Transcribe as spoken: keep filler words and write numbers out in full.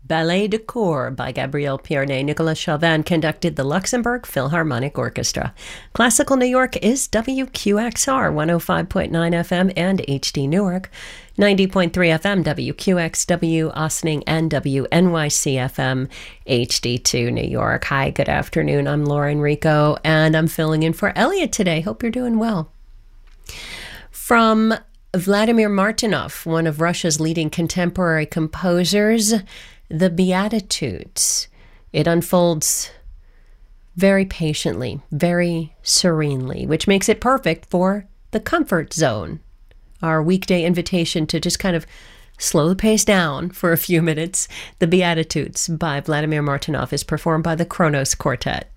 Ballet de Cour by Gabriel Pierné. Nicolas Chauvin conducted the Luxembourg Philharmonic Orchestra. Classical New York is W Q X R, one oh five point nine F M and H D Newark, ninety point three F M W Q X W Ossining, and W N Y C F M H D two New York. Hi, good afternoon. I'm Laura Enrico, and I'm filling in for Elliot today. Hope you're doing well. From Vladimir Martynov, one of Russia's leading contemporary composers, the Beatitudes. It unfolds very patiently, very serenely, which makes it perfect for the comfort zone. Our weekday invitation to just kind of slow the pace down for a few minutes. The Beatitudes by Vladimir Martynov is performed by the Kronos Quartet.